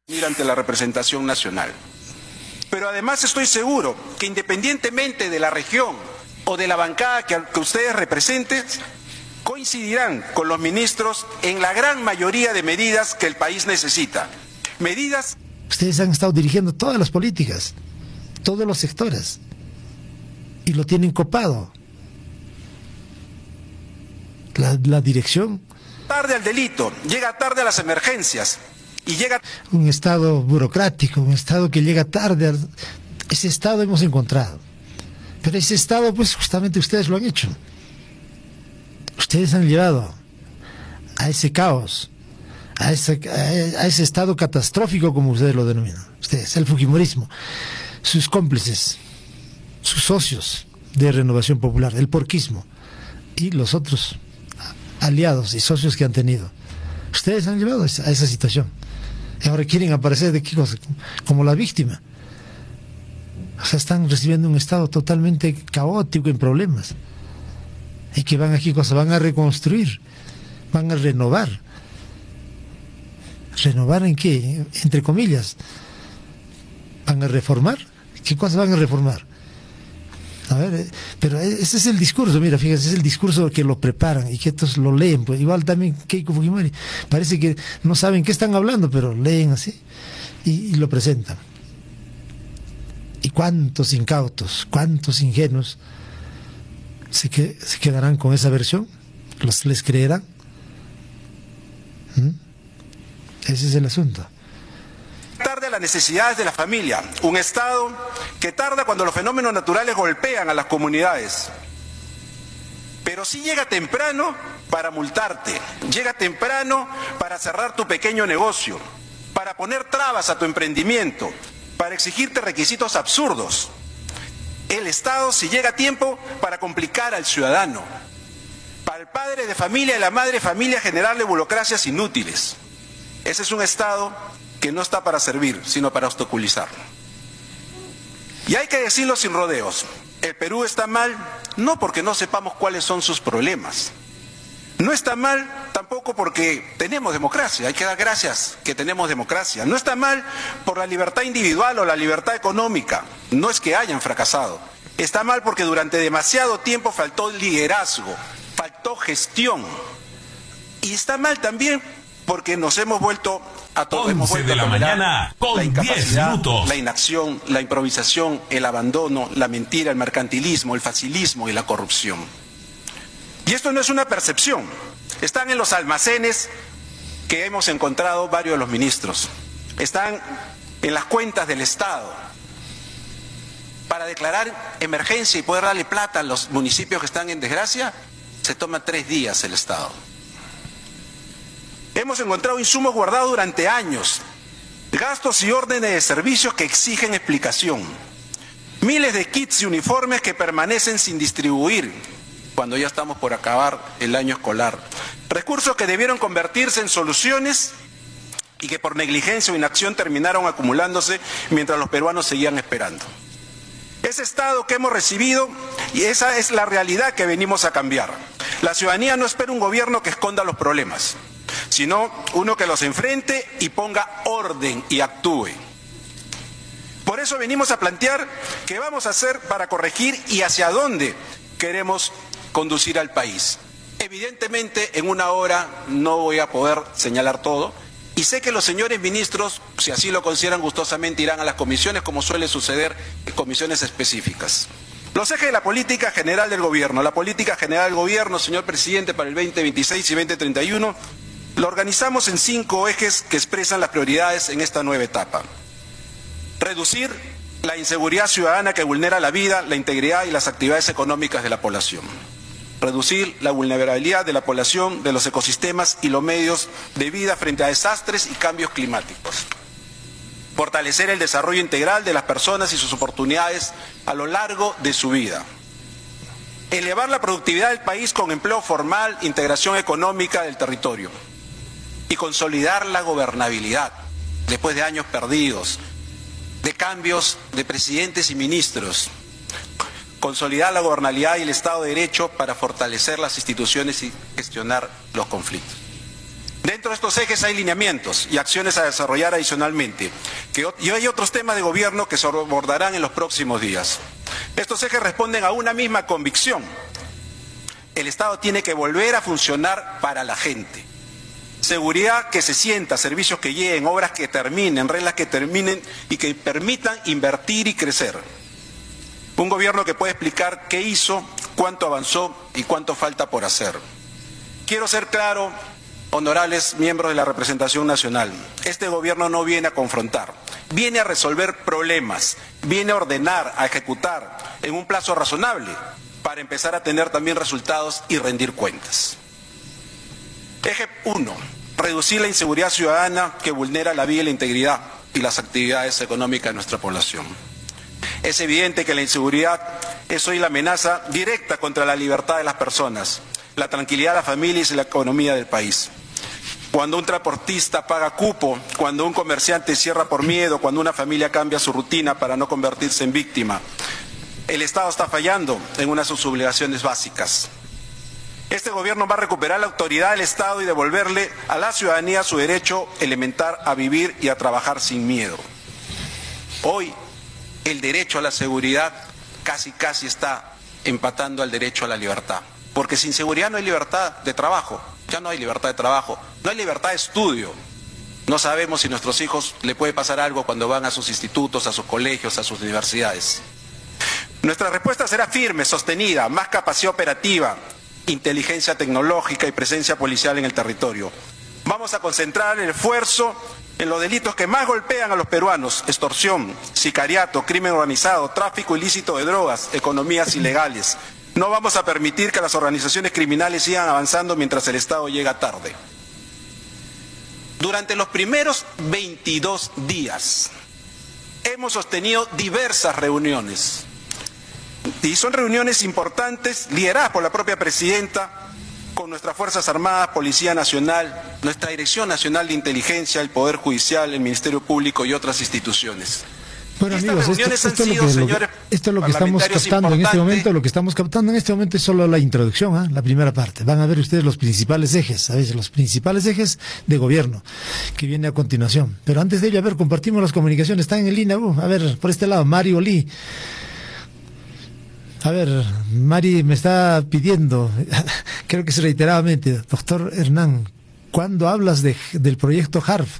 ante la representación nacional. Pero además estoy seguro que independientemente de la región o de la bancada que ustedes representen, coincidirán con los ministros en la gran mayoría de medidas que el país necesita. Medidas... Ustedes han estado dirigiendo todas las políticas, todos los sectores, y lo tienen copado. La dirección... Tarde al delito, llega tarde a las emergencias. Y llega un Estado burocrático, un Estado que llega tarde. Ese Estado hemos encontrado. Pero ese Estado, pues justamente ustedes lo han hecho. Ustedes han llevado a ese caos, a ese estado catastrófico, como ustedes lo denominan. Ustedes, el fujimorismo, sus cómplices, sus socios de Renovación Popular, el porquismo y los otros aliados y socios que han tenido. Ustedes han llevado a esa situación. Y ahora quieren aparecer de qué cosa, como la víctima. O sea, están recibiendo un estado totalmente caótico, en problemas. Y que van aquí cosas, van a reconstruir, van a renovar. ¿Renovar en qué? Entre comillas. ¿Van a reformar? ¿Qué cosas van a reformar? A ver, pero ese es el discurso, mira, fíjense, es el discurso que lo preparan y que estos lo leen, pues igual también Keiko Fujimori, parece que no saben qué están hablando, pero leen así y lo presentan. Y cuántos incautos, cuántos ingenuos se quedarán con esa versión, les creerán. Ese es el asunto. Tarde a las necesidades de la familia, un Estado que tarda cuando los fenómenos naturales golpean a las comunidades, pero sí llega temprano para multarte, llega temprano para cerrar tu pequeño negocio, para poner trabas a tu emprendimiento, para exigirte requisitos absurdos. El Estado sí llega a tiempo para complicar al ciudadano, para el padre de familia y la madre de familia generarle burocracias inútiles. Ese es un Estado que no está para servir, sino para obstaculizar. Y hay que decirlo sin rodeos, el Perú está mal no porque no sepamos cuáles son sus problemas. No está mal tampoco porque tenemos democracia, hay que dar gracias que tenemos democracia. No está mal por la libertad individual o la libertad económica, no es que hayan fracasado. Está mal porque durante demasiado tiempo faltó liderazgo, faltó gestión. Y está mal también porque nos hemos vuelto a todo. 11 de la mañana con 10 minutos. La inacción, la improvisación, el abandono, la mentira, el mercantilismo, el facilismo y la corrupción. Y esto no es una percepción. Están en los almacenes que hemos encontrado varios de los ministros. Están en las cuentas del Estado. Para declarar emergencia y poder darle plata a los municipios que están en desgracia, se toma 3 días el Estado. Hemos encontrado insumos guardados durante años, gastos y órdenes de servicios que exigen explicación, miles de kits y uniformes que permanecen sin distribuir cuando ya estamos por acabar el año escolar, recursos que debieron convertirse en soluciones y que por negligencia o inacción terminaron acumulándose mientras los peruanos seguían esperando. Ese Estado que hemos recibido, y esa es la realidad que venimos a cambiar. La ciudadanía no espera un gobierno que esconda los problemas, sino uno que los enfrente y ponga orden y actúe. Por eso venimos a plantear qué vamos a hacer para corregir y hacia dónde queremos conducir al país. Evidentemente, en una hora no voy a poder señalar todo, y sé que los señores ministros, si así lo consideran gustosamente, irán a las comisiones, como suele suceder en comisiones específicas. Los ejes de la política general del gobierno. La política general del gobierno, señor presidente, para el 2026 y 2031, lo organizamos en 5 ejes que expresan las prioridades en esta nueva etapa. Reducir la inseguridad ciudadana que vulnera la vida, la integridad y las actividades económicas de la población. Reducir la vulnerabilidad de la población, de los ecosistemas y los medios de vida frente a desastres y cambios climáticos. Fortalecer el desarrollo integral de las personas y sus oportunidades a lo largo de su vida. Elevar la productividad del país con empleo formal, integración económica del territorio. Y consolidar la gobernabilidad, después de años perdidos, de cambios de presidentes y ministros. Consolidar la gobernabilidad y el Estado de Derecho para fortalecer las instituciones y gestionar los conflictos. Dentro de estos ejes hay lineamientos y acciones a desarrollar adicionalmente, y hay otros temas de gobierno que se abordarán en los próximos días. Estos ejes responden a una misma convicción. El Estado tiene que volver a funcionar para la gente. Seguridad que se sienta, servicios que lleguen, obras que terminen, reglas que terminen y que permitan invertir y crecer. Un gobierno que puede explicar qué hizo, cuánto avanzó y cuánto falta por hacer. Quiero ser claro, honorables miembros de la representación nacional, este gobierno no viene a confrontar, viene a resolver problemas, viene a ordenar, a ejecutar en un plazo razonable para empezar a tener también resultados y rendir cuentas. Eje 1. Reducir la inseguridad ciudadana que vulnera la vida y la integridad y las actividades económicas de nuestra población. Es evidente que la inseguridad es hoy la amenaza directa contra la libertad de las personas, la tranquilidad de las familias y la economía del país. Cuando un transportista paga cupo, cuando un comerciante cierra por miedo, cuando una familia cambia su rutina para no convertirse en víctima, el Estado está fallando en una de sus obligaciones básicas. Este gobierno va a recuperar la autoridad del Estado y devolverle a la ciudadanía su derecho elemental a vivir y a trabajar sin miedo. Hoy, el derecho a la seguridad casi está empatando al derecho a la libertad. Porque sin seguridad no hay libertad de trabajo, ya no hay libertad de trabajo, no hay libertad de estudio. No sabemos si a nuestros hijos le puede pasar algo cuando van a sus institutos, a sus colegios, a sus universidades. Nuestra respuesta será firme, sostenida, más capacidad operativa, inteligencia tecnológica y presencia policial en el territorio. Vamos a concentrar el esfuerzo en los delitos que más golpean a los peruanos: extorsión, sicariato, crimen organizado, tráfico ilícito de drogas, economías ilegales. No vamos a permitir que las organizaciones criminales sigan avanzando mientras el Estado llega tarde. Durante los primeros 22 días hemos sostenido diversas reuniones. Y son reuniones importantes, lideradas por la propia presidenta, con nuestras Fuerzas Armadas, Policía Nacional, nuestra Dirección Nacional de Inteligencia, el Poder Judicial, el Ministerio Público y otras instituciones. Bueno, amigos, esto es lo que estamos captando en este momento. Lo que estamos captando en este momento es solo la introducción, la primera parte. Van a ver ustedes los principales ejes, ¿sabes? Los principales ejes de gobierno que viene a continuación. Pero antes de ello, a ver, compartimos las comunicaciones. Están en línea, a ver, por este lado, Mario Lee. A ver, Mari me está pidiendo, creo que es reiteradamente, doctor Hernán, ¿cuándo hablas del proyecto HARF?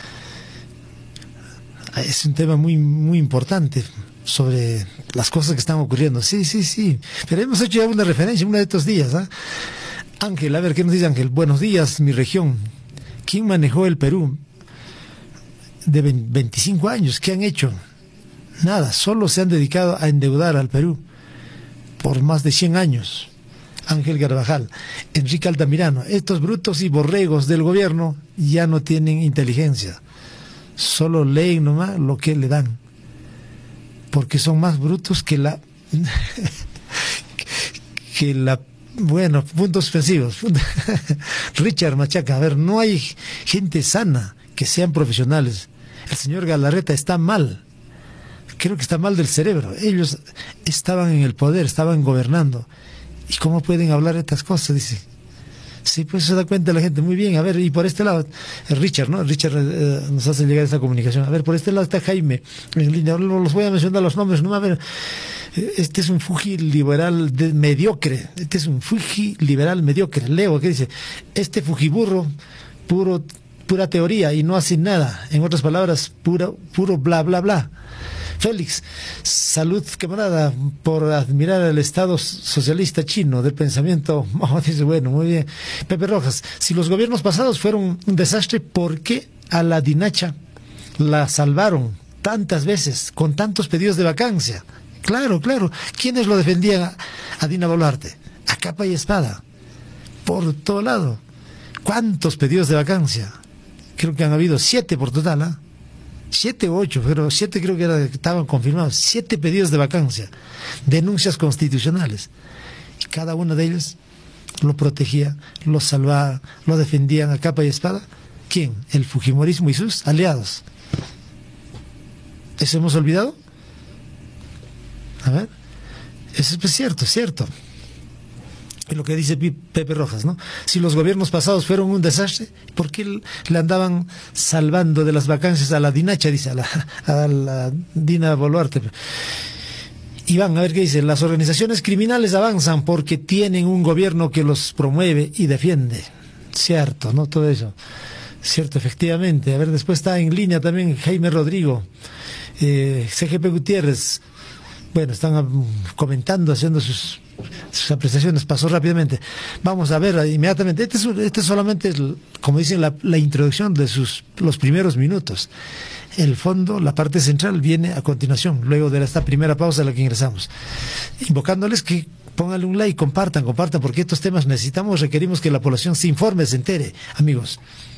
Es un tema muy importante sobre las cosas que están ocurriendo. Sí, pero hemos hecho ya una referencia uno de estos días. Ángel, a ver, ¿qué nos dice Ángel? Buenos días, mi región. ¿Quién manejó el Perú de 25 años? ¿Qué han hecho? Nada, solo se han dedicado a endeudar al Perú por más de 100 años. Ángel Carvajal, Enrique Altamirano, estos brutos y borregos del gobierno ya no tienen inteligencia, solo leen nomás lo que le dan, porque son más brutos que la bueno, puntos suspensivos. Richard Machaca, a ver, no hay gente sana que sean profesionales. El señor Galarreta está mal. Creo que está mal del cerebro. Ellos estaban en el poder, estaban gobernando. ¿Y cómo pueden hablar de estas cosas? Dice. Sí, pues se da cuenta la gente. Muy bien, a ver, y por este lado, Richard, ¿no? Richard nos hace llegar esta comunicación. A ver, por este lado está Jaime en línea. Los voy a mencionar los nombres, ¿no? A ver, este es un Fuji liberal mediocre. Este es un Fuji liberal mediocre. Leo, ¿qué dice? Este Fujiburro, pura teoría y no hace nada. En otras palabras, puro bla, bla, bla. Félix, salud camarada por admirar el Estado socialista chino del pensamiento. Dice, bueno, muy bien. Pepe Rojas, si los gobiernos pasados fueron un desastre, ¿por qué a la Dinacha la salvaron tantas veces con tantos pedidos de vacancia? Claro. ¿Quiénes lo defendían a Dina Boluarte? A capa y espada. Por todo lado. ¿Cuántos pedidos de vacancia? Creo que han habido 7 por total, 7 o 8, pero 7 creo que estaban confirmados. 7 pedidos de vacancia, denuncias constitucionales. Y cada uno de ellos lo protegía, lo salvaba, lo defendían a capa y espada. ¿Quién? El fujimorismo y sus aliados. ¿Eso hemos olvidado? A ver, eso es cierto. lo que dice Pepe Rojas, ¿no? Si los gobiernos pasados fueron un desastre, ¿por qué le andaban salvando de las vacancias a la Dinacha, dice, a la Dina Boluarte? Iván, a ver qué dice. Las organizaciones criminales avanzan porque tienen un gobierno que los promueve y defiende. Cierto, ¿no? Todo eso. Cierto, efectivamente. A ver, después está en línea también Jaime Rodrigo, CGP Gutiérrez. Bueno, están comentando, haciendo sus apreciaciones. Pasó rápidamente. Vamos a ver inmediatamente. Este solamente, como dicen, la introducción de los primeros minutos. El fondo, la parte central, viene a continuación, luego de esta primera pausa a la que ingresamos. Invocándoles que pónganle un like, compartan, porque estos temas requerimos que la población se informe, se entere, amigos.